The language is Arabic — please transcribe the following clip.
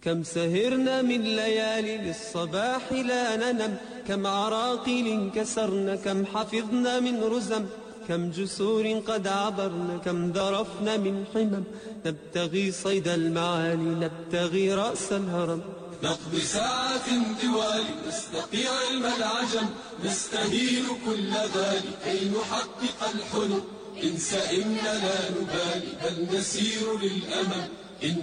كم سهرنا من ليالي للصباح لا ننم، كم عراقيل كسرن، كم حفظنا من رزم، كم جسور قد عبرن، كم ذرفن من حمم. نبتغي صيد المعالي، نبتغي رأس الهرم. نقضي ساعات طوال نستقي علم العجم، نستهين كل ذلك كي نحقق الحلم. إن سئمنا لا نبالي بل نسير للأمل.